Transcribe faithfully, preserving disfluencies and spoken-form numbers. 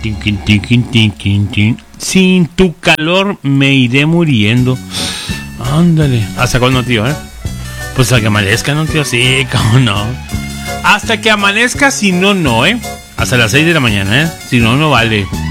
Tin, tin, tin, tin, tin, tin. Sin tu calor me iré muriendo. Ándale. ¿Hasta cuándo, tío, eh? Pues hasta que amanezca, ¿no, tío? Sí, cómo no. Hasta que amanezca, si no, no, ¿eh? Hasta las seis de la mañana, ¿eh? Si no, no vale.